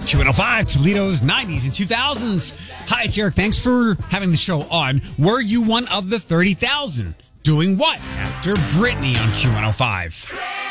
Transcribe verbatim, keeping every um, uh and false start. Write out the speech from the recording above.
Q one oh five, Toledo's nineties and two thousands. Hi, it's Eric. Thanks for having the show on. Were you one of the thirty thousand? Doing what after Britney on Q one oh five?